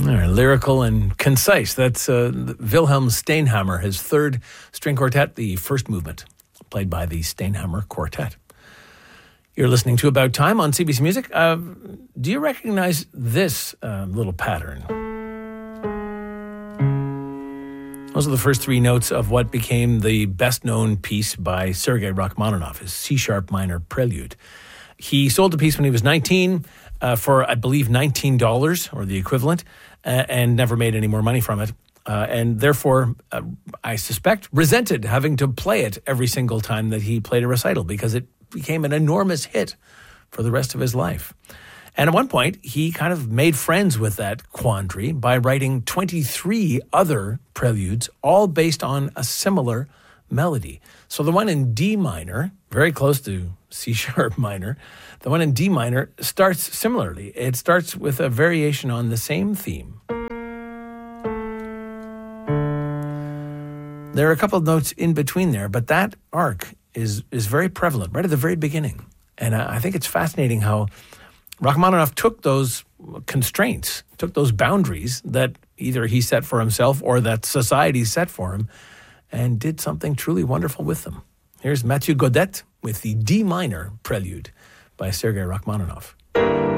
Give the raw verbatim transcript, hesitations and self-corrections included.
Right, lyrical and concise. That's uh, Wilhelm Steinhammer, his third string quartet, the first movement, played by the Steinhammer Quartet. You're listening to About Time on C B C Music. Uh, do you recognize this uh, little pattern? Those are the first three notes of what became the best-known piece by Sergei Rachmaninoff, his C-sharp minor prelude. He sold the piece when he was nineteen uh, for, I believe, nineteen dollars, or the equivalent, uh, and never made any more money from it. Uh, and therefore, uh, I suspect, resented having to play it every single time that he played a recital, because it became an enormous hit for the rest of his life. And at one point, he kind of made friends with that quandary by writing twenty-three other preludes, all based on a similar melody. So the one in D minor, very close to C-sharp minor, the one in D minor starts similarly. It starts with a variation on the same theme. There are a couple of notes in between there, but that arc is is very prevalent right at the very beginning. And I think it's fascinating how Rachmaninoff took those constraints, took those boundaries that either he set for himself or that society set for him, and did something truly wonderful with them. Here's Mathieu Godette with the D minor prelude by Sergei Rachmaninoff.